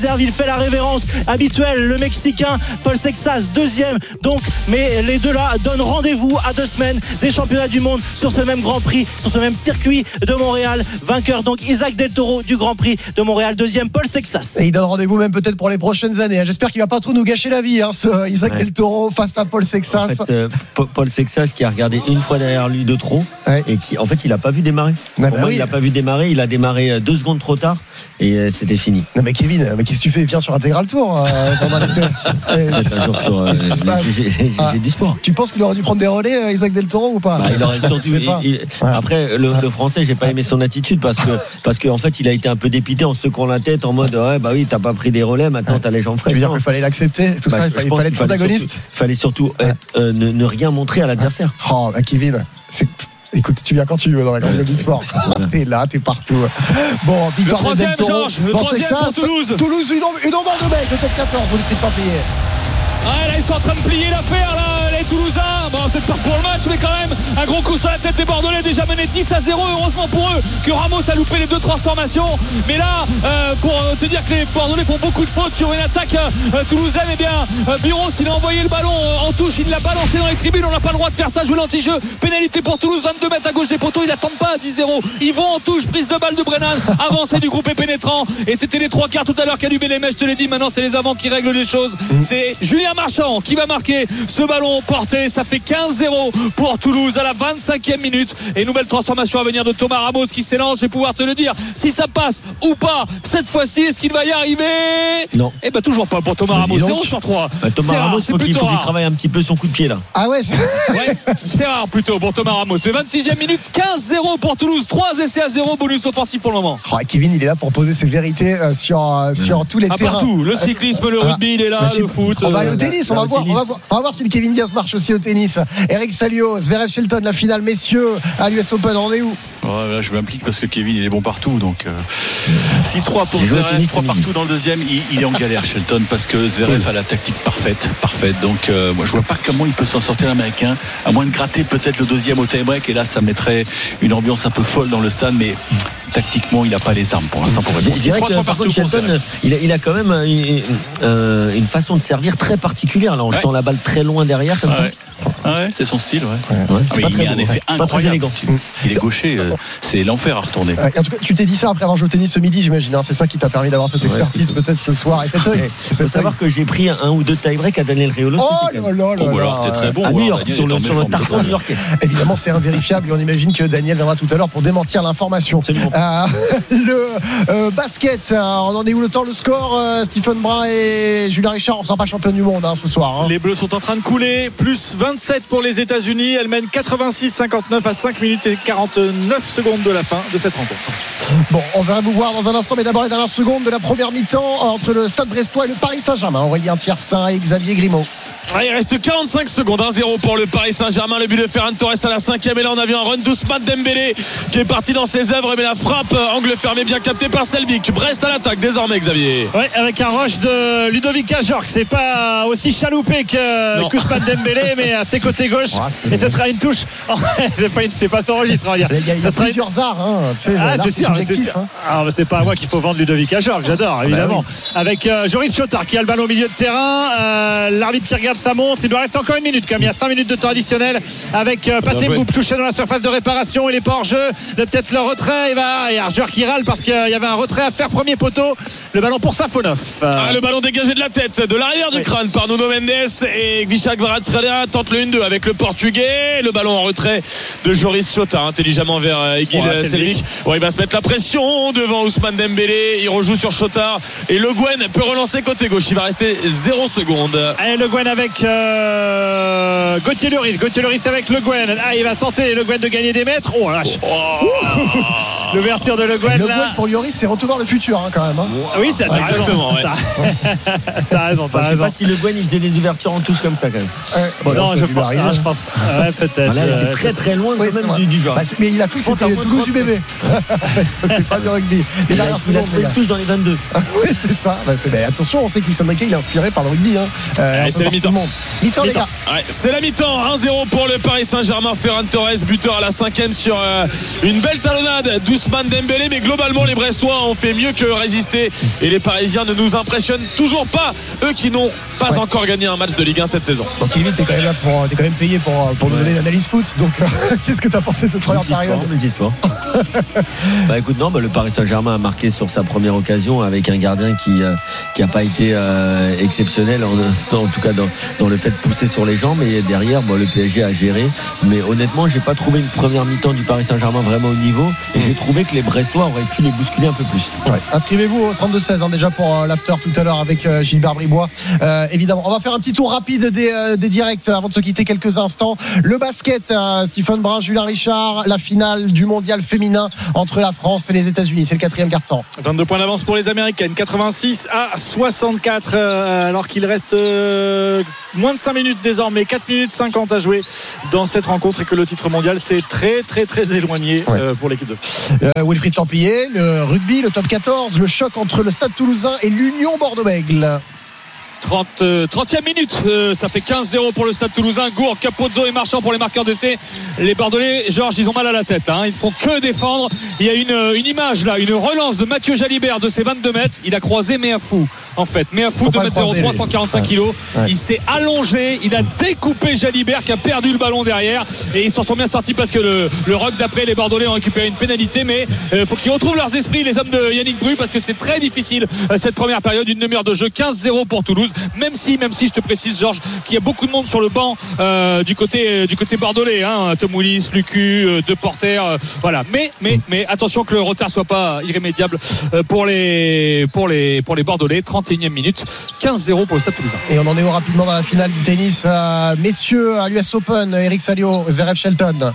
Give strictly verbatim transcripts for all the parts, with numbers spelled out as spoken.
réserve, il fait la révérence habituelle. Le Mexicain Paul Seixas deuxième donc, mais les deux là donnent rendez-vous à deux semaines des championnats du monde sur ce même Grand Prix, sur ce même circuit de Montréal. Vainqueur donc Isaac Del Toro du Grand Prix de Montréal, deuxième Paul Seixas. Et il donne rendez-vous même peut-être pour les prochaines années. J'espère qu'il va pas trop nous gâcher la vie, hein, ce Isaac ouais. Del Toro face à Paul Seixas. En fait, euh, Paul Seixas qui a regardé une fois derrière lui de trop ouais. et qui en fait il a pas vu démarrer. Bah Pour bah moi, oui. il a pas vu démarrer, il a démarré deux secondes trop tard et euh, c'était fini. Non mais Kevin, mais qu'est-ce que tu fais? Viens sur Intégral Tour euh, pendant l'été. Peut-être un jour sur euh, les G G du sport. Tu penses qu'il aurait dû prendre des relais, euh, Isaac Del Toro, ou pas? Bah, il aurait surtout, il, il, ouais. Après le, le français, j'ai pas aimé son attitude parce que parce qu'en en fait il a été un peu dépité en secouant la tête en mode ouais bah oui t'as pas pris des relais, maintenant t'as les jambes fraîches. Tu veux dire qu'il fallait l'accepter, tout bah, ça, il fallait, fallait être protagoniste. Il fallait surtout être, euh, ne, ne rien montrer à l'adversaire. Oh bah Kevin, c'est écoute, tu viens quand tu veux dans la grande du sport. T'es là, t'es partout. Bon, victoire de Del Toro. Le troisième pour Toulouse. Toulouse, une ombre de mec, le top quatorze, vous ne faites pas payer. Ah, là, ils sont en train de plier l'affaire, là, les Toulousains. Bon, peut-être pas pour le match, mais quand même, un gros coup sur la tête des Bordelais, déjà mené dix à zéro. Heureusement pour eux que Ramos a loupé les deux transformations. Mais là, euh, pour te dire que les Bordelais font beaucoup de fautes sur une attaque euh, toulousaine, eh bien, euh, Buros, il a envoyé le ballon euh, en touche, il l'a balancé dans les tribunes. On n'a pas le droit de faire ça, jouer l'anti-jeu. Pénalité pour Toulouse, vingt-deux mètres à gauche des poteaux. Ils n'attendent pas à dix zéro. Ils vont en touche, prise de balle de Brennan, avancée du groupe est pénétrant. Et c'était les trois quarts tout à l'heure qui allumaient les mèches, je te l'ai dit. Maintenant, c'est les avants qui règlent les choses. C'est Julien Marchand qui va marquer ce ballon porté. Ça fait quinze zéro pour Toulouse à la vingt-cinquième minute. Et nouvelle transformation à venir de Thomas Ramos qui s'élance. Je vais pouvoir te le dire si ça passe ou pas cette fois-ci. Est-ce qu'il va y arriver? Non. Eh ben toujours pas pour Thomas Ramos. zéro sur trois. Bah, Thomas Ramos, faut qu'il, faut qu'il travaille un petit peu son coup de pied là. Ah ouais, c'est, ouais, c'est rare plutôt pour Thomas Ramos. Mais vingt-sixième minute, quinze zéro pour Toulouse. trois essais à zéro, bonus offensif pour le moment. Oh, Kevin, il est là pour poser ses vérités euh, sur, euh, sur mmh. tous les à terrains. Partout. Le cyclisme, le rugby, il est là, bah, le foot. On va euh, le tennis, on va, voir, on, va voir, on va voir si le Kevin Diaz marche aussi au tennis. Eric Salio, Zverev Shelton, la finale messieurs à l'U S Open, on est où? Ouais, là, je m'implique parce que Kevin il est bon partout, donc euh, six trois pour Zverev, trois partout dans le deuxième. Il, il est en galère Shelton parce que Zverev oui. a la tactique parfaite, parfaite. Donc euh, moi je vois pas comment il peut s'en sortir l'Américain, à moins de gratter peut-être le deuxième au tie-break, et là ça mettrait une ambiance un peu folle dans le stade, mais tactiquement il n'a pas les armes pour l'instant pour répondre. Je dirais que par contre Shelton il a, il a quand même une, une, une façon de servir très particulière là, en ouais. jetant la balle très loin derrière comme ah ça. Ouais. Ah ouais, c'est son style, ouais. ouais. ouais c'est pas il a un effet ouais. incroyable. Il est gaucher, euh, c'est l'enfer à retourner. En tout cas, tu t'es dit ça après avoir joué au tennis ce midi, j'imagine. Hein, c'est ça qui t'a permis d'avoir cette expertise ouais. peut-être ce soir. Et cet œil. Il faut savoir que j'ai pris un ou deux tie-break à Daniel Riolo. Oh là là là. Oh, alors t'es très bon. À New York, sur le, sur le tartan new-yorkais. Évidemment, c'est invérifiable. Et on imagine que Daniel viendra tout à l'heure pour démentir l'information. Euh, le euh, basket, euh, on en est où le temps, le score euh, Stephen Brun et Julien Richard, on ne sera pas champion du monde hein, ce soir. Hein. Les Bleus sont en train de couler. Plus vingt-sept pour les États-Unis. Elle mène quatre-vingt-six cinquante-neuf à cinq minutes et quarante-neuf secondes de la fin de cette rencontre. Bon, on va vous voir dans un instant, mais d'abord les dernières secondes de la première mi-temps entre le Stade Brestois et le Paris Saint-Germain. Aurélien Thiersin et Xavier Grimaud. Ah, il reste quarante-cinq secondes, un zéro pour le Paris Saint-Germain. Le but de Ferran Torres à la cinquième. Et là, on a vu un run d'Ousmane Dembélé qui est parti dans ses œuvres. Mais la frappe, angle fermé, bien capté par Selvic. Brest à l'attaque désormais, Xavier. Oui, avec un rush de Ludovic Ajorc. C'est pas aussi chaloupé que qu'Ousmane Dembélé, mais à ses côtés gauche. Ouais, et ce sera une touche. c'est, pas une, c'est pas son registre, on va dire. Il y a, il y a plusieurs une... arts. Hein, tu sais, ah, c'est sûr, c'est sûr. Hein. Alors, c'est pas à moi qu'il faut vendre Ludovic Ajorc, j'adore, évidemment. Bah oui. Avec euh, Joris Chotard qui a le ballon au milieu de terrain. Euh, l'arbitre qui regarde sa montre. Il doit rester encore une minute, comme il y a cinq minutes de temps additionnel. Avec euh, Pathé Mboup touché dans la surface de réparation. Il est pas hors jeu. Peut-être le retrait. Il va. Il y a Arjeur qui râle parce qu'il y avait un retrait à faire. Premier poteau. Le ballon pour Safonov. Euh... Ah, le ballon dégagé de la tête, de l'arrière du oui. crâne par Nuno Mendes. Et Gvishak Kvaratskhelia tente le un deux avec le portugais. Le ballon en retrait de Joris Chotard intelligemment vers euh, Egil ouais, Selvic. Ouais, il va se mettre la pression devant Ousmane Dembélé. Il rejoue sur Chotard. Et Le Guen peut relancer côté gauche. Il va rester zéro seconde. Et Le Guen avec euh, Gauthier Lloris. Gauthier Lloris avec Le Guen. Ah, il va tenter Le Guen de gagner des mètres. Oh la vache. Oh. L'ouverture de Le Guen. Le là. Guen pour Lloris, c'est retour vers le futur hein, quand même. Hein. Oui, c'est ah, exactement. Ouais. T'as raison. T'as enfin, raison. Je sais pas si Le Guen il faisait des ouvertures en touche comme ça quand même. Euh, bon, non, non je pense, ah, je pense pas. Ouais, peut-être. Voilà, il était très très loin oui, quand même du, du joueur. Bah, mais il a cru que c'était Toulouse U B B. C'était pas du rugby. Et là, il a trouvé une touche dans les vingt-deux. Oui, c'est ça. Bah, c'est, bah, attention, on sait que Luis Enrique il est inspiré par le rugby. Hein. Euh, Allez, c'est la mi-temps. monde. Mi-temps, les gars. Ouais, c'est la mi-temps. un zéro pour le Paris Saint-Germain. Ferran Torres, buteur à la cinquième sur euh, une belle talonnade d'Ousmane Dembélé. Mais globalement, les Brestois ont fait mieux que résister. Et les Parisiens ne nous impressionnent toujours pas. Eux qui n'ont pas ouais. encore gagné un match de Ligue un cette saison. Donc, Kevin, t'es quand même là pour, t'es quand même payé pour, pour nous ouais. donner l'analyse foot. Donc, euh, qu'est-ce que t'as pensé de cette première période? Ne dis pas. Bah écoute, non, bah, le Paris Saint-Germain a marqué sur sa première occasion avec un gardien qui euh, qui a pas été euh, exceptionnel en, en tout cas dans, dans le fait de pousser sur les jambes, et derrière bon, le P S G a géré, mais honnêtement j'ai pas trouvé une première mi-temps du Paris Saint-Germain vraiment au niveau, et j'ai trouvé que les Brestois auraient pu les bousculer un peu plus. Ouais. Inscrivez-vous au trente-deux seize hein, déjà pour euh, l'after tout à l'heure avec euh, Gilbert Bribois, euh, évidemment. On va faire un petit tour rapide des, euh, des directs avant de se quitter quelques instants. Le basket, euh, Stephen Brun, Julien Richard, la finale du mondial féminin entre la France et les États-Unis, c'est le quatrième quart-temps. vingt-deux points d'avance pour les Américaines, quatre-vingt-six à soixante-quatre, euh, alors qu'il reste euh, moins de cinq minutes désormais, quatre minutes cinquante à jouer dans cette rencontre, et que le titre mondial c'est très très très éloigné ouais. euh, pour l'équipe de France. euh, Wilfried Templier, le rugby, le top quatorze, le choc entre le Stade Toulousain et l'Union Bordeaux-Bègles. trente, euh, trentième minute, euh, ça fait quinze zéro pour le Stade Toulousain. Gourde, Capozzo et Marchand pour les marqueurs d'essai. Les Bordelais, Georges, ils ont mal à la tête, hein. Ils font que défendre. Il y a une, une image là, une relance de Mathieu Jalibert de ses vingt-deux mètres. Il a croisé Méafou, en fait. Méafou, deux mètres zéro trois, cent quarante-cinq ouais. kilos. Ouais. Il s'est allongé, il a découpé Jalibert qui a perdu le ballon derrière, et ils s'en sont bien sortis parce que le, le rock d'après, les Bordelais ont récupéré une pénalité, mais il euh, faut qu'ils retrouvent leurs esprits, les hommes de Yannick Bru, parce que c'est très difficile euh, cette première période. Une demi-heure de jeu, quinze zéro pour Toulouse. Même si, même si je te précise, Georges, qu'il y a beaucoup de monde sur le banc euh, du côté euh, du côté bordelais, hein, Tom Willis, Lucu, euh, De Porter, euh, voilà. Mais mais mais attention que le retard soit pas irrémédiable euh, pour les pour les pour les Bordelais. trente et unième minute, quinze zéro pour le Stade Toulousain. Et on en est où rapidement dans la finale du tennis, euh, messieurs, à l'U S Open. Eric Salio, Zverev, Shelton.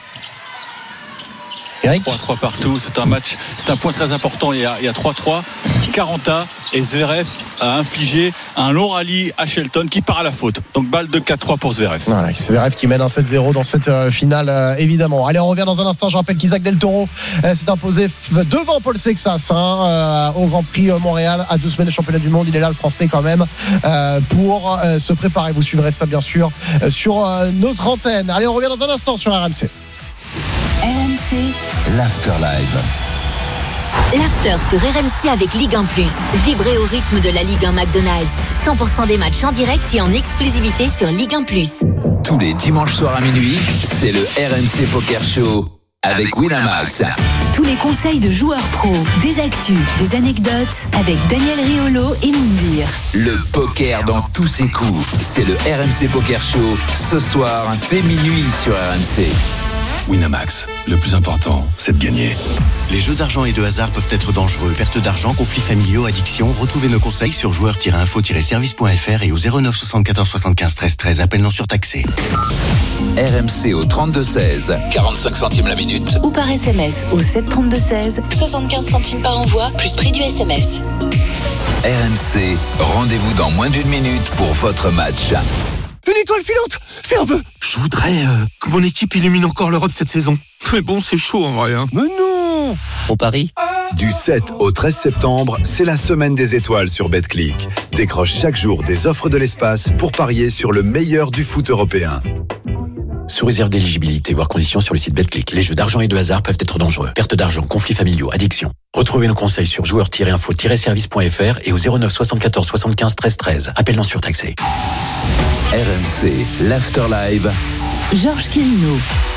Eric, trois trois partout, c'est un match, c'est un point très important. Il y a, il y a trois trois, Caranta et Zverev a infligé un long rallye à Shelton qui part à la faute. Donc balle de quatre trois pour Zverev. Voilà, Zverev qui mène un sept zéro dans cette euh, finale, euh, évidemment. Allez, on revient dans un instant. Je rappelle qu'Isaac Del Toro euh, s'est imposé f- devant Paul Sexas hein, euh, au Grand Prix euh, Montréal, à deux semaines de championnat du monde. Il est là, le Français, quand même, euh, pour euh, se préparer. Vous suivrez ça, bien sûr, euh, sur euh, notre antenne. Allez, on revient dans un instant sur R M C. R M C, l'After Live. L'After sur R M C avec Ligue un plus. Vibrez au rythme de la Ligue un McDonald's. cent pour cent des matchs en direct et en exclusivité sur Ligue un plus. Tous les dimanches soirs à minuit, c'est le R M C Poker Show avec Winamax. Tous les conseils de joueurs pros, des actus, des anecdotes avec Daniel Riolo et Moundir. Le poker dans tous ses coups, c'est le R M C Poker Show ce soir dès minuit sur R M C. Winamax, le plus important, c'est de gagner. Les jeux d'argent et de hasard peuvent être dangereux. Perte d'argent, conflits familiaux, addiction. Retrouvez nos conseils sur joueurs tiret info tiret service point f r et au zéro neuf soixante-quatorze soixante-quinze treize treize. Appel non surtaxé. R M C au trente-deux seize, quarante-cinq centimes la minute. Ou par S M S au sept trente-deux seize, soixante-quinze centimes par envoi, plus prix du S M S. R M C, rendez-vous dans moins d'une minute pour votre match. Une étoile filante, fais un vœu. Je voudrais euh, que mon équipe illumine encore l'Europe cette saison. Mais bon, c'est chaud en vrai. Hein. Mais non. Au Paris. Du sept au treize septembre, c'est la semaine des étoiles sur Betclic. Décroche chaque jour des offres de l'espace pour parier sur le meilleur du foot européen. Sous réserve d'éligibilité, voire conditions sur le site Betclic. Les jeux d'argent et de hasard peuvent être dangereux. Perte d'argent, conflits familiaux, addiction. Retrouvez nos conseils sur joueurs tiret info tiret service point f r et au zéro neuf soixante-quatorze soixante-quinze treize treize. Appel non surtaxé. R M C, l'After Live. Georges Quirino.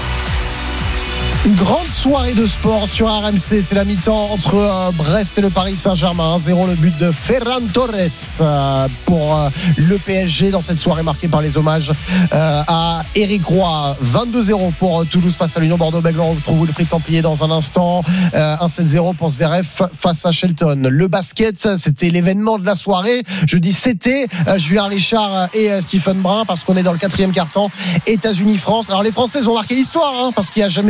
Une grande soirée de sport sur R M C. C'est la mi-temps entre euh, Brest et le Paris Saint-Germain. un zéro le but de Ferran Torres euh, pour euh, le P S G dans cette soirée marquée par les hommages euh, à Eric Roy. vingt-deux zéro pour euh, Toulouse face à l'Union Bordeaux-Bègles. On retrouve le prix Templier dans un instant. Euh, un sept zéro pour Zverev face à Shelton. Le basket, c'était l'événement de la soirée. Je dis c'était euh, Julien Richard et euh, Stephen Brun parce qu'on est dans le quatrième quart-temps. États-Unis-France. Alors les Français ont marqué l'histoire hein, parce qu'il n'y a jamais eu de médaille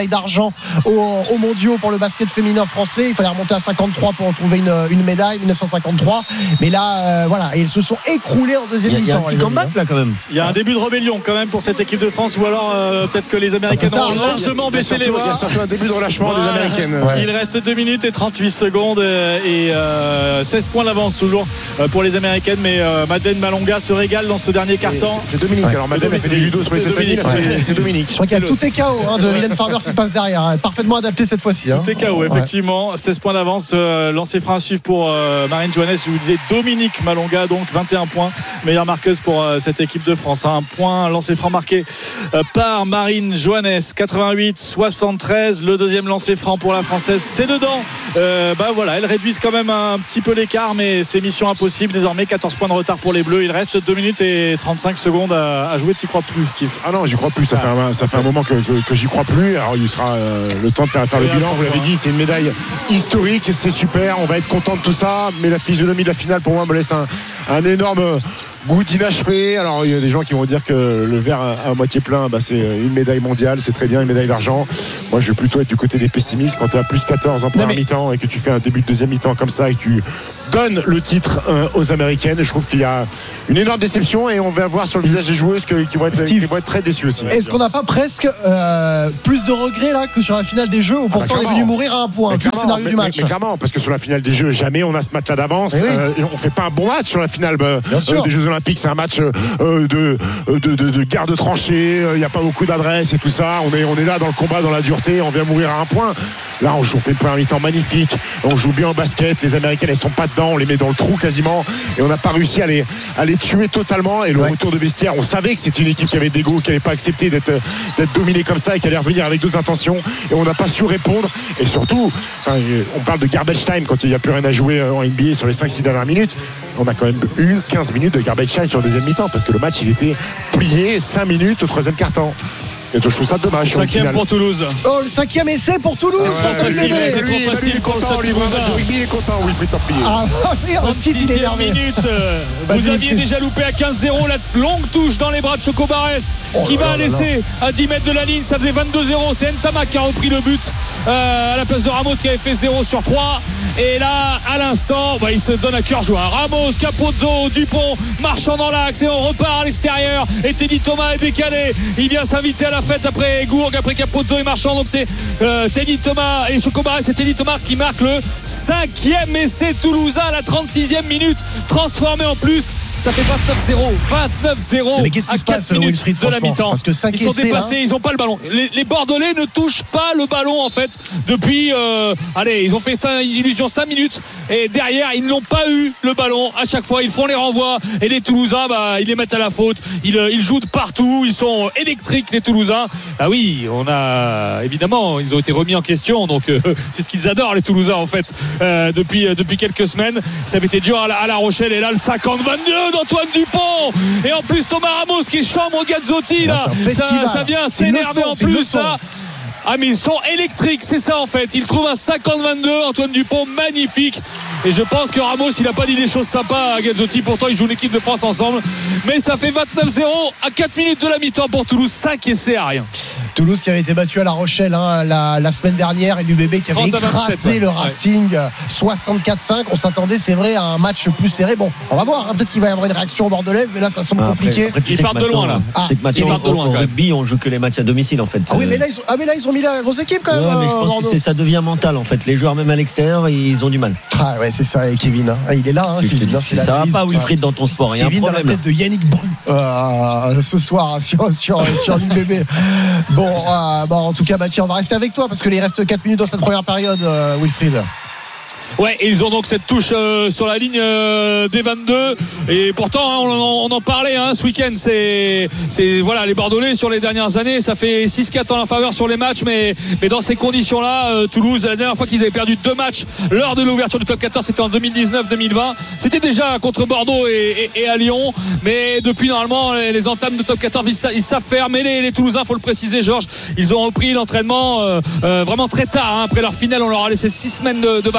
médaille d'argent aux, aux mondiaux pour le basket féminin français. Il fallait remonter à cinquante-trois pour retrouver une, une médaille, dix-neuf cent cinquantre-trois. Mais là, euh, voilà, et ils se sont écroulés en deuxième mi-temps. Il y a, il y a un petit comeback là quand même. Il y a un début de rébellion quand même pour cette équipe de France, ou alors euh, peut-être que les Américaines ont largement baissé les bras. Il y a surtout un début de relâchement voilà. des Américaines. Ouais. Il reste deux minutes et trente-huit secondes et euh, seize points d'avance toujours pour les Américaines, mais euh, Madeleine Malonga se régale dans ce dernier quart-temps. C'est Dominique, ouais. alors Madeleine a fait du judo sur les tatamis, c'est Dominique. Je crois qu'il y a tout est K O hein, de Mylène Farmer qui passe derrière, hein. Parfaitement adapté cette fois-ci. Hein. Tout est K O, effectivement. Ouais. seize points d'avance, euh, lancé franc à suivre pour euh, Marine Johannes. Je vous disais Dominique Malonga, donc vingt et un points, meilleure marqueuse pour euh, cette équipe de France. Un point lancé franc marqué euh, par Marine Johannes, quatre-vingt-huit soixante-treize. Le deuxième lancé franc pour la Française, c'est dedans. Euh, bah voilà, elles réduisent quand même un petit peu l'écart, mais c'est mission impossible. Désormais, quatorze points de retard pour les Bleus. Il reste deux minutes et trente-cinq secondes à, à jouer. Tu y crois plus, Steve? Ah non, j'y crois plus. Ça, ah. fait, un, ça fait un moment que, que, que j'y crois plus. Alors, il sera euh, le temps de faire, faire le bilan. Vous l'avez dit, c'est une médaille historique. C'est super. On va être content de tout ça. Mais la physionomie de la finale, pour moi, me laisse un, un énorme goût d'inachevé. Alors il y a des gens qui vont dire que le verre à, à moitié plein, bah, c'est une médaille mondiale, c'est très bien, une médaille d'argent. Moi je vais plutôt être du côté des pessimistes. Quand tu es à plus quatorze en première mais... mi-temps et que tu fais un début de deuxième mi-temps comme ça et que tu donnes le titre euh, aux Américaines, je trouve qu'il y a une énorme déception et on va voir sur le visage des joueuses que, qui, vont être, Steve, qui vont être très déçues aussi. Est-ce qu'on n'a pas presque euh, plus de regrets là que sur la finale des Jeux où pourtant ah bah, on est venu mourir à un point vu le scénario mais, du match? Mais, mais clairement, parce que sur la finale des Jeux, jamais on a ce match-là d'avance. Oui. Euh, on fait pas un bon match sur la finale bah, euh, des Jeux Olympiques. C'est un match Euh, de, de, de, de garde tranchée, il euh, n'y a pas beaucoup d'adresse et tout ça. On est, on est là dans le combat, dans la dureté, on vient mourir à un point. Là, on joue, on fait une première mi-temps magnifique, on joue bien au basket. Les Américaines, elles sont pas dedans, on les met dans le trou quasiment, et on n'a pas réussi à les, à les tuer totalement. Et le ouais. retour de vestiaire, on savait que c'était une équipe qui avait des goûts, qui n'avait pas accepté d'être, d'être dominée comme ça et qui allait revenir avec deux intentions. Et on n'a pas su répondre. Et surtout, enfin, on parle de garbage time quand il n'y a plus rien à jouer en N B A sur les cinq six dernières minutes. On a quand même eu quinze minutes de garbage time sur le deuxième mi-temps parce que le match il était plié cinq minutes au troisième quart-temps. Et je trouve ça dommage. Cinquième pour Toulouse. Oh, le cinquième essai pour Toulouse. C'est trop facile, c'est trop facile pour le Stade Toulousain. Il est content, Wilfried Templier. Ah, c'est trente-sixième minute. Vous aviez déjà loupé à quinze zéro la longue touche dans les bras de Choco Barres oh qui va laisser à dix mètres de la ligne. Ça faisait vingt-deux zéro. C'est Ntamak qui a repris le but euh, à la place de Ramos qui avait fait zéro sur trois. Et là, à l'instant, bah, il se donne à cœur joie. Ramos, Capozzo, Dupont marchant dans l'axe et on repart à l'extérieur. Et Teddy Thomas est décalé. Il vient s'inviter à la fête après Gourg, après Capozzo et Marchand. Donc c'est euh, Teddy Thomas et Choco Barres, c'est Teddy Thomas qui marque le cinquième essai toulousain à la trente-sixième minute, transformé en plus. Ça fait vingt-neuf zéro. vingt-neuf zéro. Mais qu'est-ce qui se passe, Wilfried, de la mi-temps? Parce que cinq ils sont essais, dépassés, là. Ils n'ont pas le ballon. Les, les Bordelais ne touchent pas le ballon en fait depuis. Euh, allez, ils ont fait ça, illusion cinq minutes et derrière ils n'ont pas eu le ballon. À chaque fois, ils font les renvois et les Toulousains, bah, ils les mettent à la faute. Ils, ils jouent de partout. Ils sont électriques les Toulousains. Ah oui, on a évidemment, ils ont été remis en question. Donc euh, c'est ce qu'ils adorent les Toulousains en fait euh, depuis euh, depuis quelques semaines. Ça avait été dur à la, à la Rochelle et là le cinquante vingt-deux d'Antoine Dupont. Et en plus Thomas Ramos qui chambre Gazzotti là, ça, ça vient s'énerver en plus là. Ah mais ils sont électriques, c'est ça en fait. Il trouve un cinquante vingt-deux, Antoine Dupont, magnifique. Et je pense que Ramos il n'a pas dit des choses sympas à Gazzotti. Pourtant ils jouent l'équipe de France ensemble. Mais ça fait vingt-neuf zéro à quatre minutes de la mi-temps pour Toulouse. cinq essais à rien. Toulouse qui avait été battu à La Rochelle hein, la, la semaine dernière et l'U B B qui avait écrasé ouais. le Racing ouais. soixante-quatre cinq. On s'attendait c'est vrai à un match plus serré. Bon on va voir hein, peut-être qu'il va y avoir une réaction bordelaise. Mais là ça semble ah, compliqué. Après, après, Ils partent de loin là ah, C'est que maintenant au, au, au rugby on joue que les matchs à domicile en fait. Ah oui mais là ils ont, ah, mais là, ils ont mis la grosse équipe quand même. Ouais, mais je pense Bordeaux. Que c'est, ça devient mental en fait. Les joueurs même à l'extérieur ils ont du mal. Ah ouais c'est ça et Kevin hein. ah, il est là hein, Kevin, dis, ça va pas Wilfried dans ton sport. Il y a Kevin un problème, dans la tête de Yannick Bru euh, ce soir sur, sur, sur l'U B B. Bon, euh, bon en tout cas bah, tiens, on va rester avec toi parce qu'il reste quatre minutes dans cette première période euh, Wilfried. Ouais, et ils ont donc cette touche euh, sur la ligne euh, des vingt-deux. Et pourtant, hein, on, en, on en parlait hein, ce week-end. C'est, c'est voilà, les Bordelais sur les dernières années, ça fait six quatre en leur faveur sur les matchs, mais, mais dans ces conditions-là, euh, Toulouse, la dernière fois qu'ils avaient perdu deux matchs lors de l'ouverture du top quatorze, c'était en deux mille dix-neuf deux mille vingt. C'était déjà contre Bordeaux et, et, et à Lyon, mais depuis normalement les, les entames de top quatorze, ils, ils savent faire. Mais les, les Toulousains, faut le préciser, Georges, ils ont repris l'entraînement euh, euh, vraiment très tard. Hein. Après leur finale, on leur a laissé six semaines de, de vacances.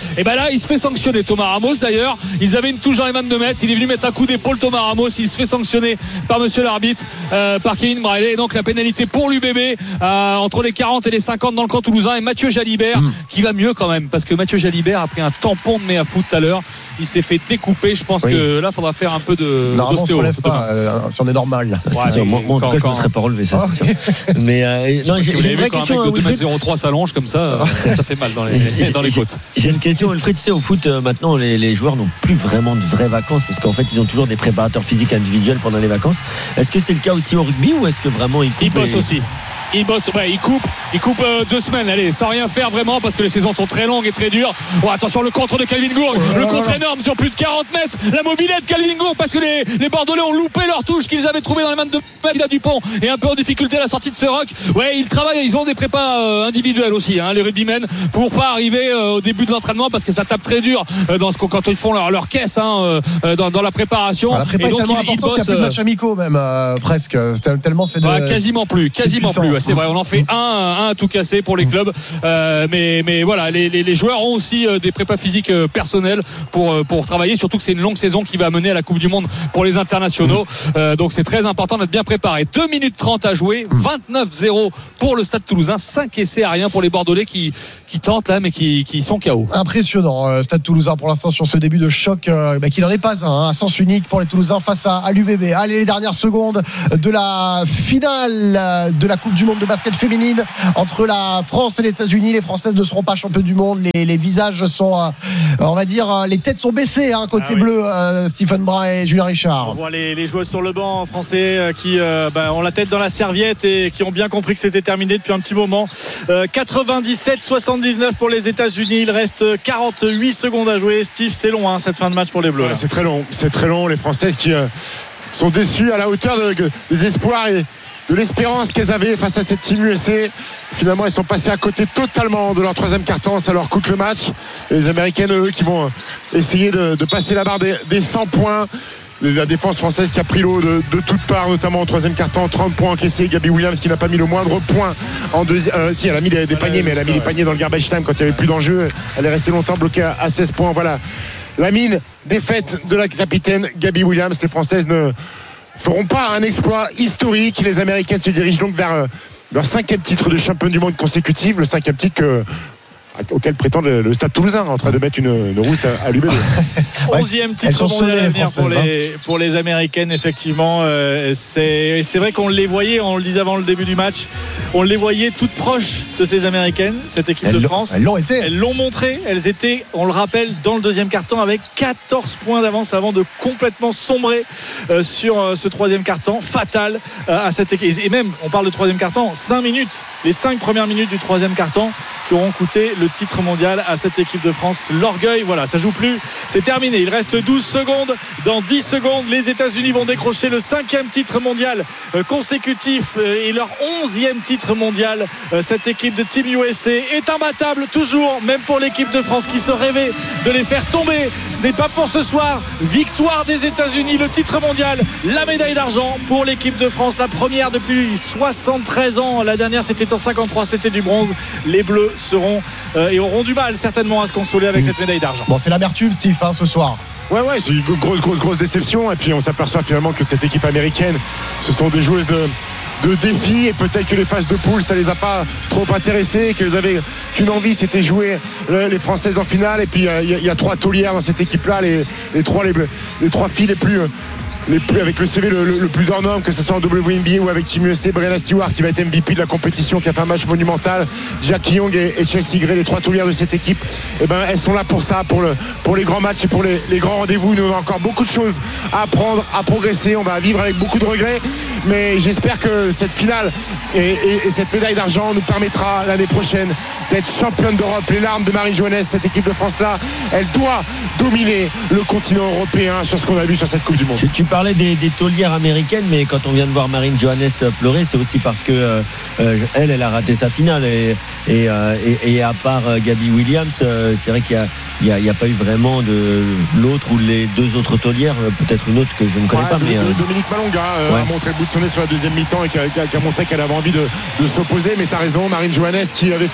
Et ben là, il se fait sanctionner. Thomas Ramos d'ailleurs, ils avaient une touche dans les vingt-deux mètres. Il est venu mettre un coup d'épaule. Thomas Ramos, il se fait sanctionner par monsieur l'arbitre, euh, par Kevin Briley. Et donc la pénalité pour l'U B B euh, entre les quarante et les cinquante dans le camp toulousain. Et Mathieu Jalibert mmh. qui va mieux quand même, parce que Mathieu Jalibert a pris un tampon de Méa Foot tout à l'heure. Il s'est fait découper. Je pense oui. que là, il faudra faire un peu de d'ostéo. On ne se relève pas, euh, si on est normal. Ouais, sûr, moi, moi, en tout cas, je ne me serais pas relevé, ça. Oh, okay. Mais euh, non, j'ai, si j'ai une vraie question. Un mec de deux mètres zéro trois s'allonge comme ça, ça fait mal dans les, dans les côtes. J'ai une question, Wilfried. Tu sais, au foot, euh, maintenant, les, les joueurs n'ont plus vraiment de vraies vacances, parce qu'en fait, ils ont toujours des préparateurs physiques individuels pendant les vacances. Est-ce que c'est le cas aussi au rugby, ou est-ce que vraiment ils coupent? Ils bossent aussi. Il bosse, ouais, il coupe, il coupe euh, deux semaines, allez, sans rien faire vraiment, parce que les saisons sont très longues et très dures. Oh, attention, le contre de Calvin Gourg, oh, le contre énorme sur plus de quarante mètres, la mobilette de Calvin Gourg, parce que les, les Bordelais ont loupé leur touche qu'ils avaient trouvée dans les vingt-deux mètres. Il a Dupont et un peu en difficulté à la sortie de ce rock. Ouais, ils travaillent, ils ont des prépas euh, individuels aussi, hein, les rugbymen, pour pas arriver euh, au début de l'entraînement, parce que ça tape très dur euh, dans ce, quand ils font leur, leur caisse hein, euh, dans, dans la préparation. Ah, la prépa et donc, est tellement il, il important bosse, qu'il y a plus de matchs amicaux même, euh, presque. Tellement c'est de... ouais, quasiment plus, quasiment plus. Ouais, c'est vrai, on en fait un. Un, un tout cassé pour les clubs, euh, mais mais voilà, les, les, les joueurs ont aussi euh, des prépas physiques euh, personnels pour euh, pour travailler. Surtout que c'est une longue saison qui va mener à la Coupe du Monde pour les internationaux. Euh, donc c'est très important d'être bien préparé. deux minutes trente à jouer, vingt-neuf zéro pour le Stade Toulousain, cinq essais à rien pour les Bordelais qui qui tentent là, mais qui qui sont K O. Impressionnant, euh, Stade Toulousain pour l'instant sur ce début de choc, euh, bah, qui n'en est pas un, hein, à sens unique pour les Toulousains face à, à l'U B B. Allez, les dernières secondes de la finale de la Coupe du Monde de basket féminine entre la France et les États-Unis. Les Françaises ne seront pas championnes du monde. Les, les visages sont, euh, on va dire, les têtes sont baissées hein, côté ah, oui. bleu. Euh, Stephen Brun et Julien Richard. On voit les, les joueuses sur le banc français euh, qui euh, bah, ont la tête dans la serviette et qui ont bien compris que c'était terminé depuis un petit moment. Euh, quatre-vingt-dix-sept soixante-dix-neuf pour les États-Unis. Il reste quarante-huit secondes à jouer. Steve, c'est long hein, cette fin de match pour les Bleus. Ouais, c'est très long. C'est très long. Les Françaises qui euh, sont déçues à la hauteur de, de, des espoirs et de l'espérance qu'elles avaient face à cette team U S A. Finalement, elles sont passées à côté totalement de leur troisième quart-temps. Ça leur coûte le match. Et les Américaines, eux, qui vont essayer de, de passer la barre des, des cent points. La défense française qui a pris l'eau de, de toutes parts, notamment au troisième quart-temps, trente points encaissés. Gabby Williams qui n'a pas mis le moindre point en deuxième. Euh, si, elle a mis des, des paniers, mais elle a mis les paniers dans le garbage time quand il n'y avait plus d'enjeu. Elle est restée longtemps bloquée à, à seize points. Voilà. La mine défaite de la capitaine Gabby Williams. Les Françaises ne feront pas un exploit historique. Les Américaines se dirigent donc vers euh, leur cinquième titre de championne du monde consécutif, le cinquième titre que, auquel prétend le, le Stade Toulousain en train de mettre une, une rousse à, à l'U B B. onzième titre mondial à venir pour les, pour les Américaines, effectivement. Euh, c'est, c'est vrai qu'on les voyait, on le disait avant le début du match, on les voyait toutes proches de ces Américaines, cette équipe elles de France. Elles l'ont été. Elles l'ont montré. Elles étaient, on le rappelle, dans le deuxième quart-temps avec quatorze points d'avance avant de complètement sombrer euh, sur euh, ce troisième quart-temps fatal euh, à cette équipe. Et même, on parle de troisième quart-temps, cinq minutes, les cinq premières minutes du troisième quart-temps qui auront coûté le titre mondial à cette équipe de France. L'orgueil, voilà, ça joue plus, c'est terminé. Il reste douze secondes. Dans dix secondes, les États-Unis vont décrocher le cinquième titre mondial euh, consécutif euh, et leur onzième titre mondial. Euh, cette équipe de Team U S A est imbattable toujours, même pour l'équipe de France qui se rêvait de les faire tomber. Ce n'est pas pour ce soir. Victoire des États-Unis, le titre mondial, la médaille d'argent pour l'équipe de France, la première depuis soixante-treize ans. La dernière, c'était en cinquante-trois, c'était du bronze. Les Bleus seront euh, et auront du mal certainement à se consoler avec mmh. cette médaille d'argent. Bon, c'est l'amertume, Steve, hein, ce soir. Ouais, ouais, c'est une grosse, grosse, grosse déception. Et puis on s'aperçoit finalement que cette équipe américaine, ce sont des joueuses de, de défi. Et peut-être que les phases de poule, ça les a pas trop intéressées. Qu'elles avaient qu'une envie, c'était jouer les Françaises en finale. Et puis il euh, y, y a trois taulières dans cette équipe-là. Les, les, trois, les, les trois filles les plus. Les plus, avec le C V le, le, le plus hors norme, que ce soit en W N B A ou avec Team U S A. Brianna Stewart qui va être M V P de la compétition, qui a fait un match monumental. Jackie Young et, et Chelsea Gray, les trois taulières de cette équipe, et ben, elles sont là pour ça, pour, le, pour les grands matchs et pour les, les grands rendez-vous. Nous, on a encore beaucoup de choses à apprendre, à progresser. On va vivre avec beaucoup de regrets, mais j'espère que cette finale et, et, et cette médaille d'argent nous permettra l'année prochaine d'être championne d'Europe. Les larmes de Marine Johannes, cette équipe de France-là, elle doit dominer le continent européen sur ce qu'on a vu sur cette Coupe du Monde. Tu, tu parlais des, des taulières américaines, mais quand on vient de voir Marine Johannes pleurer, c'est aussi parce que euh, elle, elle a raté sa finale et, et, euh, et, et à part euh, Gabby Williams, euh, c'est vrai qu'il n'y a, a, a pas eu vraiment de l'autre ou les deux autres taulières, peut-être une autre que je ne connais ouais, pas. De, mais, euh... Dominique Malonga euh, ouais. a montré le bout de son nez sur la deuxième mi-temps et qui a, qui a, qui a montré qu'elle avait envie de, de s'opposer. Mais tu as raison, Marine Johannes qui avait fait sa compétition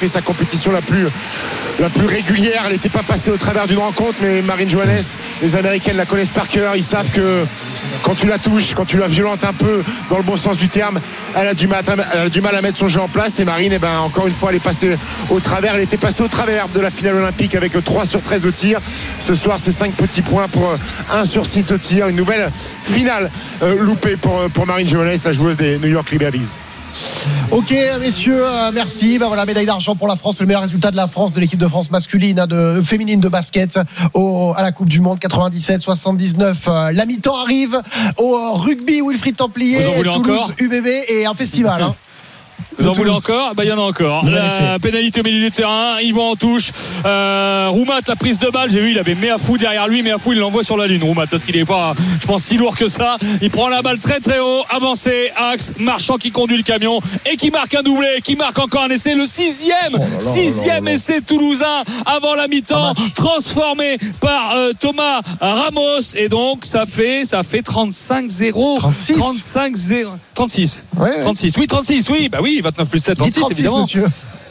compétition la plus la plus régulière. Elle n'était pas passée au travers d'une rencontre, mais Marine Johannes, les Américaines la connaissent par cœur. Ils savent que quand tu la touches, quand tu la violentes un peu dans le bon sens du terme, elle a du mal, elle a du mal à mettre son jeu en place. Et Marine, eh ben, encore une fois, elle est passée au travers. Elle était passée au travers de la finale olympique avec trois sur treize au tir. Ce soir, c'est cinq petits points pour un sur six au tir. Une nouvelle finale euh, loupée pour, pour Marine Johannes, la joueuse des New York Liberties. Ok messieurs, euh, merci. Ben voilà, médaille d'argent pour la France, le meilleur résultat de la France, de l'équipe de France masculine, hein, de féminine de basket au, à la Coupe du Monde quatre-vingt-dix-sept soixante-dix-neuf. Euh, la mi-temps arrive au rugby. Wilfried Templier, Toulouse encore U B B et un festival. Hein. Vous en voulez encore? Bah, il y en a encore. La pénalité au milieu du terrain. Ils vont en touche. Euh, Roumat, la prise de balle. J'ai vu, il avait Méafou derrière lui. Méafou, il l'envoie sur la lune. Roumat, parce qu'il est pas, je pense, si lourd que ça. Il prend la balle très très haut. Avancé. Axe. Marchand qui conduit le camion et qui marque un doublé. Qui marque encore un essai. Le sixième. Oh là là, sixième là là. Essai toulousain avant la mi-temps. Transformé par euh, Thomas Ramos. Et donc, ça fait, ça fait trente-cinq zéro. trente-six trente-cinq zéro. trente-six. Ouais, ouais. trente-six. Oui, trente-six. Oui, bah oui. vingt-neuf plus sept, trente-six, trente-six, évidemment. Monsieur.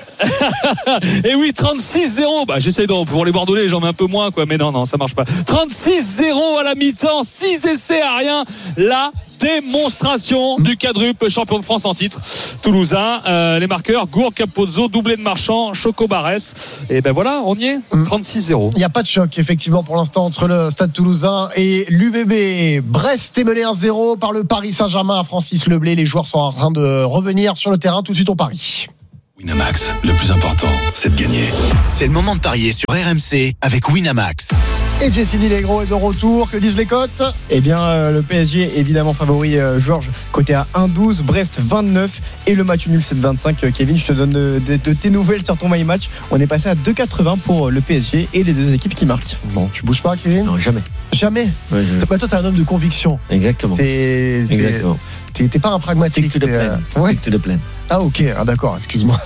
Et oui, trente-six zéro. Bah, j'essaie de, pour les Bordelais, j'en mets un peu moins, quoi. Mais non, non, ça marche pas. trente-six zéro à la mi-temps. six essais à rien. La démonstration du quadruple champion de France en titre toulousain. Euh, les marqueurs, Gourd, Capozzo, doublé de Marchand, Choco Barès. Et ben voilà, on y est. trente-six zéro. Il n'y a pas de choc, effectivement, pour l'instant, entre le Stade Toulousain et l'U B B. Brest est mené un zéro par le Paris Saint-Germain à Francis Leblay. Les joueurs sont en train de revenir sur le terrain. Tout de suite, on parie. Winamax, le plus important, c'est de gagner. C'est le moment de parier sur R M C avec Winamax. Et Jessie Dillegro est de retour. Que disent les cotes? Eh bien, euh, le P S G est évidemment favori, euh, Georges, côté à un douze, Brest vingt-neuf et le match nul sept vingt-cinq. Euh, Kevin, je te donne de, de, de tes nouvelles sur ton My Match. On est passé à deux quatre-vingts pour le P S G et les deux équipes qui marquent. Bon, tu bouges pas, Kevin? Non, jamais. Jamais. Ouais, je... bah, toi, t'es un homme de conviction. Exactement. T'es, t'es, Exactement. T'es, t'es pas un pragmatique. Stick to the plan. Euh... Ouais. Stick to the plan. Ah ok, ah, d'accord, excuse-moi.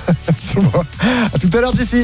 À tout à l'heure, Jessie.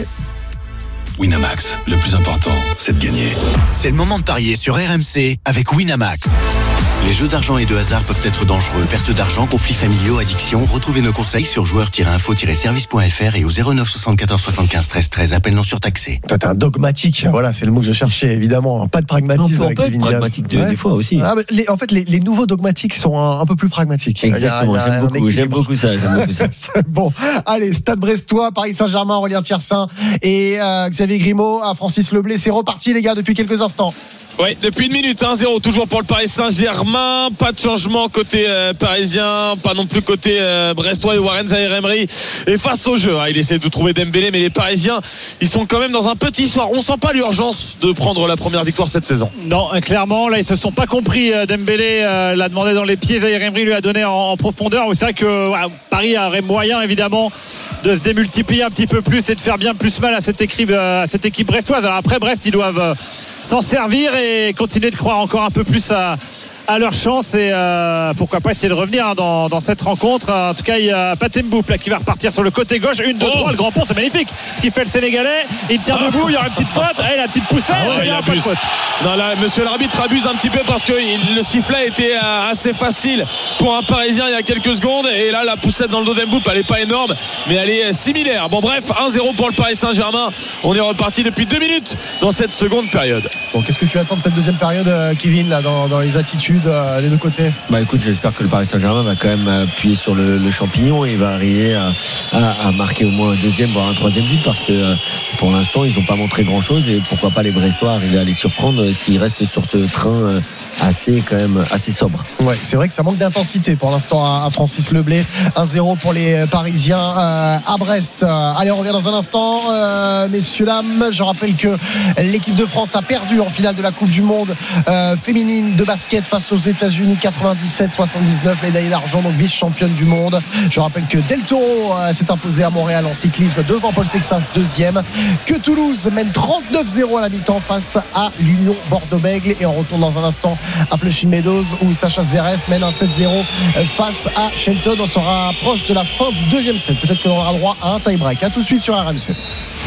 Winamax, le plus important, c'est de gagner. C'est le moment de parier sur R M C avec Winamax. Les jeux d'argent et de hasard peuvent être dangereux. Perte d'argent, conflits familiaux, addiction. Retrouvez nos conseils sur joueurs tiret info tiret service point f r et au zéro neuf soixante-quatorze soixante-quinze treize treize. Appel non surtaxé. Toi, t'es un dogmatique. Voilà, c'est le mot que je cherchais, évidemment. Pas de pragmatisme. Non, avec on peut être pragmatique de, ouais. des fois aussi. Ah, les, en fait, les, les nouveaux dogmatiques sont un, un peu plus pragmatiques. Exactement, il y a, il y a j'aime, beaucoup, j'aime beaucoup ça. J'aime beaucoup ça. Bon, allez, Stade Brestois, Paris Saint-Germain, Aurélien Tiersin et euh, Xavier Grimaud à Francis Leblay. C'est reparti, les gars, depuis quelques instants. Oui, depuis une minute, un zéro toujours pour le Paris Saint-Germain. Pas de changement côté euh, parisien, pas non plus côté euh, brestois et Warren Zaïre-Emery. Et face au jeu, hein, il essaie de trouver Dembélé, mais les Parisiens, ils sont quand même dans un petit soir. On sent pas l'urgence de prendre la première victoire cette saison. Non, clairement, là, ils se sont pas compris. Dembélé euh, l'a demandé dans les pieds, Zaïre-Emery lui a donné en, en profondeur. C'est vrai que ouais, Paris aurait moyen, évidemment, de se démultiplier un petit peu plus et de faire bien plus mal à cette équipe, euh, à cette équipe brestoise. Alors après, Brest, ils doivent euh, s'en servir et et continuer de croire encore un peu plus à, à leur chance et euh, pourquoi pas essayer de revenir hein, dans, dans cette rencontre. En tout cas, il y a Pathé Mboup là qui va repartir sur le côté gauche. Une, deux, oh. trois, le grand pont, c'est magnifique. Ce qui fait le Sénégalais, il tient debout, il y aura une petite faute. Hey, la petite poussette, ah ouais, il y a pas de faute. Non, là, monsieur l'arbitre abuse un petit peu parce que il, le sifflet était assez facile pour un Parisien il y a quelques secondes. Et là, la poussette dans le dos d'Mboup, elle n'est pas énorme, mais elle est similaire. Bon, bref, un zéro pour le Paris Saint-Germain. On est reparti depuis deux minutes dans cette seconde période. Bon, qu'est-ce que tu attends de cette deuxième période, Kevin, là, dans, dans les attitudes euh, des deux côtés? Bah écoute, j'espère que le Paris Saint-Germain va quand même appuyer sur le, le champignon et va arriver à, à, à marquer au moins un deuxième, voire un troisième but, parce que pour l'instant, ils n'ont pas montré grand-chose et pourquoi pas les Brestois arriver à les surprendre s'ils restent sur ce train assez quand même assez sobre. Ouais, c'est vrai que ça manque d'intensité pour l'instant à Francis Leblay. un zéro pour les Parisiens euh, à Brest. Allez, on revient dans un instant, euh, messieurs dames. Je rappelle que l'équipe de France a perdu en finale de la Coupe du Monde euh, féminine de basket face aux États-Unis, quatre-vingt-dix-sept soixante-dix-neuf, médaille d'argent, donc vice-championne du monde. Je rappelle que Del Toro euh, s'est imposé à Montréal en cyclisme devant Paul Sexas, deuxième. Que Toulouse mène trente-neuf zéro à la mi-temps face à l'Union Bordeaux-Bègles. Et on retourne dans un instant à Flushing Meadows où Sacha Zverev mène un sept zéro face à Shelton. On sera proche de la fin du deuxième set. Peut-être qu'on aura droit à un tie-break. A tout de suite sur R M C.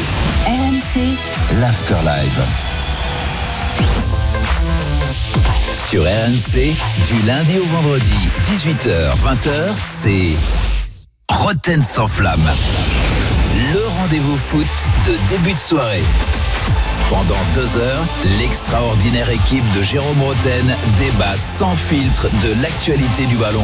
R M C, l'Afterlive. Sur R M C, du lundi au vendredi, dix-huit heures vingt heures, c'est Roten sans flamme. Le rendez-vous rendez-vous foot de début de soirée. Pendant deux heures, l'extraordinaire équipe de Jérôme Roten débat sans filtre de l'actualité du ballon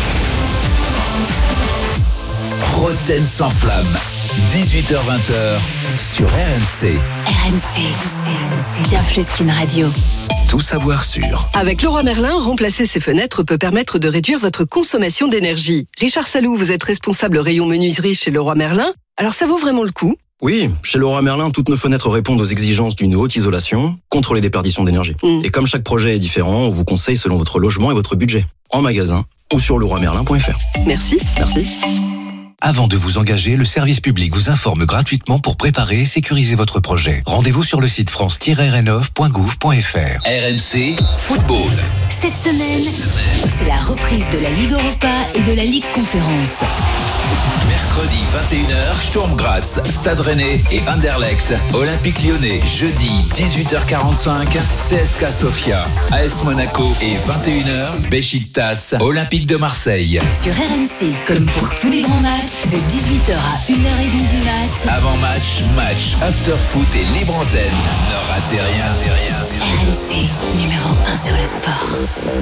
rond. Roten sans flamme, dix-huit heures vingt sur R M C. R M C, bien plus qu'une radio. Tout savoir sur. Avec Leroy Merlin, remplacer ses fenêtres peut permettre de réduire votre consommation d'énergie. Richard Salou, vous êtes responsable rayon menuiserie chez Leroy Merlin. Alors ça vaut vraiment le coup? Oui, chez Leroy Merlin, toutes nos fenêtres répondent aux exigences d'une haute isolation, contre les déperditions d'énergie. Mmh. Et comme chaque projet est différent, on vous conseille selon votre logement et votre budget. En magasin ou sur leroy merlin point f r. Merci. Merci. Avant de vous engager, le service public vous informe gratuitement pour préparer et sécuriser votre projet. Rendez-vous sur le site france tiret rénov point gouv point f r. R M C Football. Cette semaine, c'est la reprise de la Ligue Europa et de la Ligue Conférence. Mercredi vingt et une heures, Sturm Graz, Stade Rennais et Anderlecht. Olympique Lyonnais, jeudi dix-huit heures quarante-cinq, C S K Sofia, A S Monaco et vingt et une heures, Beşiktaş, Olympique de Marseille. Sur R M C, comme pour tous les grands matchs, de dix-huit heures à une heure trente du mat. Avant match, match, after foot et libre antenne. Ne ratez rien, rien. R M C, numéro un sur le sport.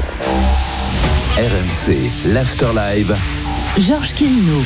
R M C, l'After Live. Georges Kemino.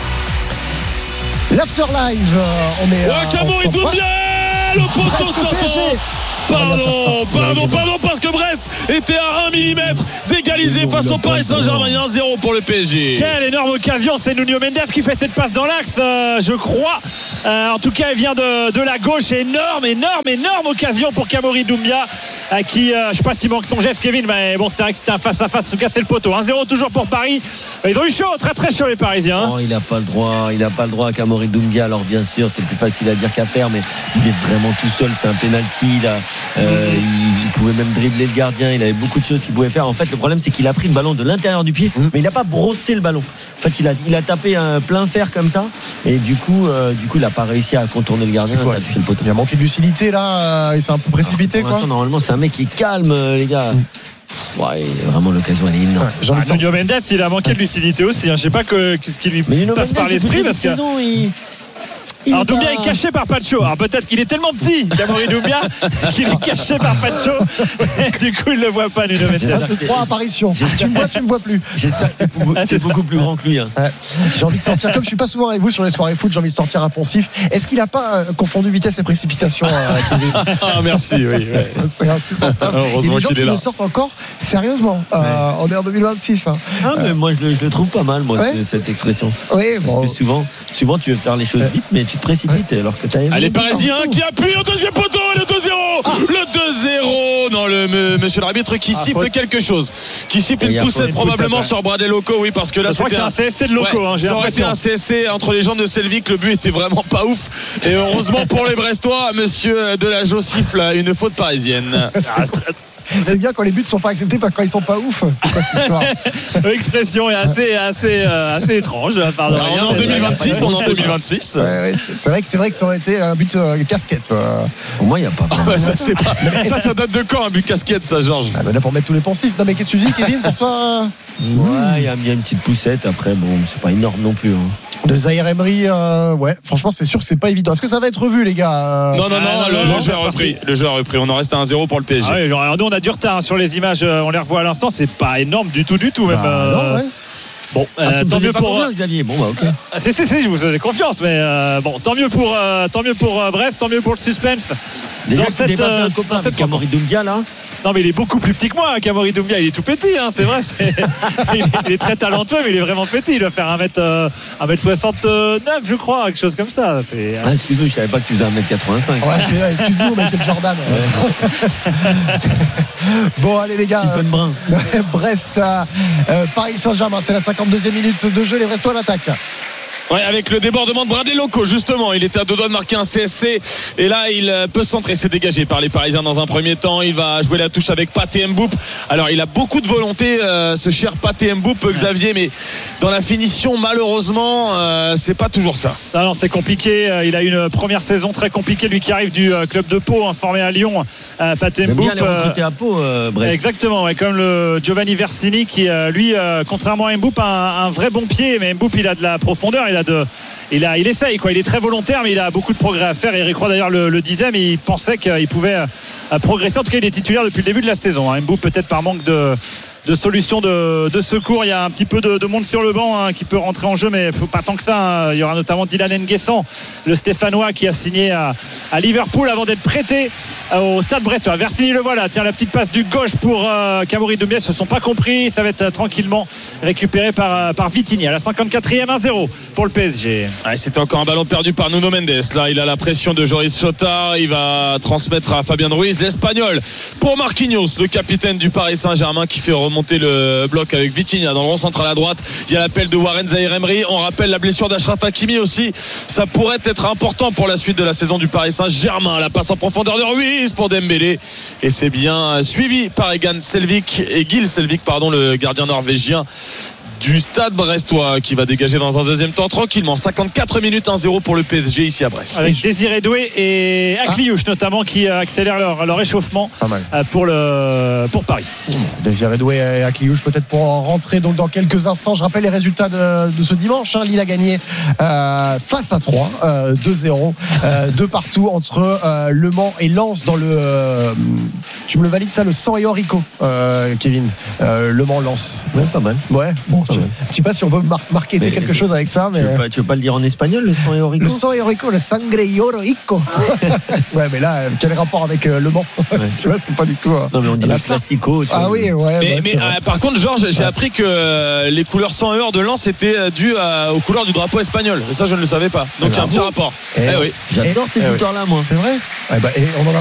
L'After Live, on est. Ouais, Camori Doumbia, le poteau sortant. Pardon, pardon, pardon, parce que Brest était à un millimètre d'égaliser face au Paris Saint-Germain. un zéro pour le P S G. Quelle énorme occasion, c'est Nuno Mendes qui fait cette passe dans l'axe, euh, je crois. Euh, en tout cas, il vient de, de la gauche. Énorme, énorme, énorme occasion pour Camori Doumbia, euh, qui, euh, je sais pas s'il manque son geste, Kevin, mais bon, c'était vrai que c'était un face-à-face. En tout cas, c'est le poteau. un zéro toujours pour Paris. Ils ont eu chaud, très très chaud les Parisiens. Non, il n'a pas le droit, il n'a pas le droit à Camori Doumbia. Alors bien sûr, c'est plus facile à dire qu'à faire, mais il est vraiment tout seul. C'est un penalty là. Euh, il, il pouvait même dribbler le gardien, il avait beaucoup de choses qu'il pouvait faire. En fait, le problème, c'est qu'il a pris le ballon de l'intérieur du pied, mmh. mais il n'a pas brossé le ballon. En fait, il a, il a tapé un plein fer comme ça, et du coup, euh, du coup il n'a pas réussi à contourner le gardien. Ça a touché le poteau. Il a manqué de lucidité là, euh, il s'est un peu précipité. Alors, pour quoi. Normalement, c'est un mec qui est calme, euh, les gars. Mmh. Ouais, vraiment l'occasion elle est énorme. Ouais, ah, Nuno Mendes, il a manqué de lucidité aussi. Hein. Je sais pas que, qu'est-ce qui lui mais passe Mendes, par l'esprit parce que. Saison, il... Il Alors Doumbia est caché par Pacho. Alors peut-être qu'il est tellement petit, Camori Doumbia, qu'il est caché par Pacho. Du coup, il ne le voit pas, Nuno Mendes. C'est trois apparitions. Tu me vois, tu me vois plus. J'espère que c'est ah, beaucoup ça. Plus grand que lui. Hein. Ouais. J'ai envie de sortir, comme je suis pas souvent avec vous sur les soirées foot, j'ai envie de sortir un poncif. Est-ce qu'il n'a pas euh, confondu vitesse et précipitation euh, Ah merci, oui. Ouais. C'est insupportable. Heureusement qu'il est là. Le sortent encore sérieusement. Euh, ouais. On est en deux mille vingt-six. Hein. Ah mais euh. moi je le, je le trouve pas mal, moi, ouais. cette expression. Oui, bon. Parce que souvent, souvent tu veux faire les choses ouais. vite, mais tu te précipites ouais. alors que tu as. Allez, Parisien qui appuie au deuxième poteau, et le deux zéro. Ah. Le deux zéro. Non, le me, monsieur l'arbitre qui ah, siffle faut... quelque chose, qui siffle une poussette probablement poussette, sur Bradley Loco, oui, parce que là c'était un C S C de Loco. Ouais, hein, ça aurait été un C S C entre les jambes de Selvik. Le but était vraiment pas ouf. Et heureusement pour les Brestois, monsieur Delageau siffle une faute parisienne. C'est bien quand les buts sont pas acceptés, pas quand ils sont pas ouf. C'est quoi cette histoire? L'expression est assez, assez, euh, assez étrange. Pardon. Alors, on est en deux mille vingt-six. On est en deux mille vingt-six. Ouais, ouais, c'est vrai que c'est vrai que ça aurait été un but euh, casquette. Euh. Pour moi, il y a pas. Ah bah, ça, c'est pas... ça, ça date de quand un but casquette, ça, Georges? Ah bah là pour mettre tous les poncifs. Non mais qu'est-ce que tu dis, Kevin, pour toi? Ouais, il y a bien une petite poussette. Après, bon, c'est pas énorme non plus. Hein. De Zahir Emery, euh, ouais, franchement, c'est sûr que c'est pas évident. Est-ce que ça va être revu, les gars? Non, non, non, ah, le, le, le jeu a repris. Le jeu a repris. On en reste à un zéro pour le P S G. Ah oui, alors nous, on a du retard sur les images. On les revoit à l'instant. C'est pas énorme du tout, du tout, même. Bah, non, ouais. Bon, ah, euh, tant mieux pour Xavier. Bon, bah, ok. Ah, c'est, c'est, c'est, je vous faisais confiance, mais euh, bon, tant mieux pour, euh, tant mieux pour euh, Brest, tant mieux pour le suspense. Déjà, dans cette, euh, dans cette Camori Doumbia là. Non, mais il est beaucoup plus petit que moi, Camori Doumbia. Il est tout petit, hein, c'est vrai. C'est... il, est, il est très talentueux, mais il est vraiment petit. Il doit faire un mètre soixante-neuf, je crois, quelque chose comme ça. C'est... Ah, excuse-moi, je savais pas que tu faisais un mètre quatre-vingt-cinq. Ouais, c'est vrai, excuse-nous, Michael Jordan. Ouais. Bon, allez, les gars. Stephen Brun. Brest, euh, Paris Saint-Germain, c'est la cinquante-deuxième minute de jeu. Les Brestois l'attaquent. Ouais, avec le débordement de Bradley Loco, justement, il était à deux doigts de marquer un C S C et là il peut se centrer, c'est dégagé par les Parisiens dans un premier temps. Il va jouer la touche avec Pathé Mboup. Alors il a beaucoup de volonté, euh, ce cher Pathé Mboup, Xavier, mais dans la finition, malheureusement, euh, c'est pas toujours ça. Non, non, c'est compliqué. Il a une première saison très compliquée, lui qui arrive du club de Pau, hein, formé à Lyon. euh, Pathé Mboup, bien les recruter à Pau, euh, Brest. Exactement, ouais, comme le Giovanni Versini qui euh, lui, euh, contrairement à Mboup, a un, un vrai bon pied, mais Mboup il a de la profondeur, il a a de, il a, il essaye quoi. Il est très volontaire, mais il a beaucoup de progrès à faire. Eric Roy d'ailleurs le, le disait, mais il pensait qu'il pouvait progresser. En tout cas, il est titulaire depuis le début de la saison. Hein. Mbou peut-être par manque de de solutions de, de secours. Il y a un petit peu de, de monde sur le banc hein, qui peut rentrer en jeu, mais il faut pas tant que ça hein. Il y aura notamment Dylan Nguessan, le Stéphanois qui a signé à, à Liverpool avant d'être prêté au Stade Brestois. Versini le voilà, tiens la petite passe du gauche pour euh, Kamori Doumbia, ils se sont pas compris, ça va être euh, tranquillement récupéré par, euh, par Vitinha à la cinquante-quatrième, un zéro pour le P S G. Ouais, c'était encore un ballon perdu par Nuno Mendes. Là il a la pression de Joris Chotard, il va transmettre à Fabien Ruiz, l'Espagnol pour Marquinhos, le capitaine du Paris Saint-Germain qui fait remonter le bloc avec Vitinha dans le rond central à droite. Il y a l'appel de Warren Zaïre-Emery, on rappelle la blessure d'Achraf Hakimi aussi, ça pourrait être important pour la suite de la saison du Paris Saint-Germain. La passe en profondeur de Ruiz pour Dembélé et c'est bien suivi par Egan Selvik et Gil Selvik pardon, le gardien norvégien du Stade Brestois qui va dégager dans un deuxième temps tranquillement. Cinquante-quatre minutes, un zéro pour le P S G ici à Brest. Avec Désiré Doué et Akliouche ah. notamment qui accélèrent leur, leur échauffement pour, le, pour Paris. Désiré Doué et Akliouche peut-être pour en rentrer donc dans quelques instants. Je rappelle les résultats de, de ce dimanche. Hein. Lille a gagné euh, face à Troyes, euh, deux zéro, euh, deux partout entre euh, Le Mans et Lens dans le. Euh, tu me le valides ça, le San Eurico, euh, Kevin. Euh, Le Mans Lens. Ouais, pas mal. Ouais. Bon, je ne sais pas si on peut mar- marquer mais quelque chose avec ça. Mais... Tu veux pas, tu veux pas le dire en espagnol, le San Eurico? Le San Eurico, le Sangre Eurico. Ouais, mais là, quel rapport avec euh, Le Mans? Ouais. Tu vois, c'est pas du tout. Euh, non, mais on dit le classico. Ah oui, ouais. Mais, bah, mais euh, par contre, Georges, j'ai ouais. appris que euh, les couleurs cent heures de Lens étaient dues à, aux couleurs du drapeau espagnol. Et ça, je ne le savais pas. Donc, il y a un petit rapport. Eh, eh oui. J'adore cette histoire-là, moi. C'est vrai. Eh bah, et on en a